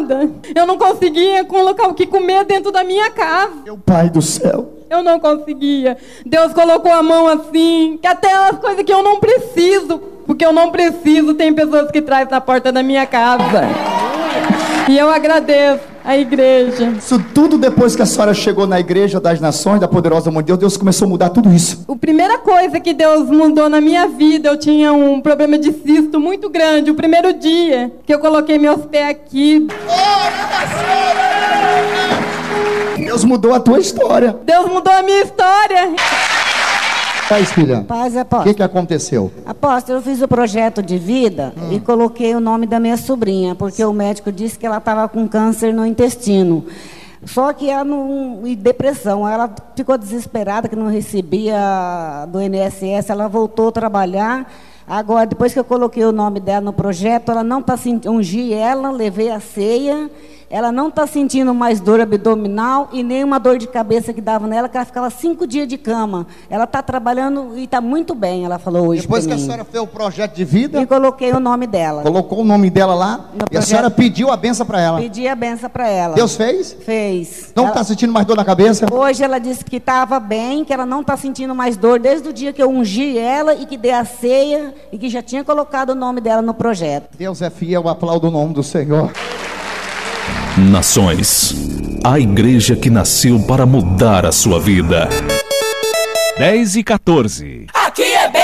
nada. Eu não conseguia colocar o que comer dentro da minha casa. Meu Pai do céu. Eu não conseguia. Deus colocou a mão assim, que até as coisas que eu não preciso, porque eu não preciso, tem pessoas que trazem na porta da minha casa. E eu agradeço a igreja. Isso tudo depois que a senhora chegou na igreja das nações, da poderosa mão de Deus, Deus começou a mudar tudo isso. A primeira coisa que Deus mudou na minha vida, eu tinha um problema de cisto muito grande. O primeiro dia que eu coloquei meus pés aqui. Deus mudou a tua história. Deus mudou a minha história. Paz, filha. Paz, O apóstolo. que aconteceu? Apóstolo, eu fiz o projeto de vida e coloquei o nome da minha sobrinha, porque o médico disse que ela estava com câncer no intestino. Só que ela não... e depressão. Ela ficou desesperada, que não recebia do INSS, ela voltou a trabalhar. Agora, depois que eu coloquei o nome dela no projeto, ela não está sentindo... Ungi ela, levei a ceia... Ela não está sentindo mais dor abdominal e nem uma dor de cabeça que dava nela, que ela ficava 5 dias de cama. Ela está trabalhando e está muito bem, ela falou hoje. Depois que a senhora fez o projeto de vida, e coloquei o nome dela. colocou o nome dela lá e a projeto. senhora pediu a benção para ela. Pedi a benção para ela. Deus fez? Fez. Não Ela- está sentindo mais dor na cabeça? Hoje ela disse que estava bem, que ela não está sentindo mais dor desde o dia que eu ungi ela e que dei a ceia e que já tinha colocado o nome dela no projeto. Deus é fiel, aplaudo o nome do Senhor. Nações, a igreja que nasceu para mudar a sua vida. 10 e 14.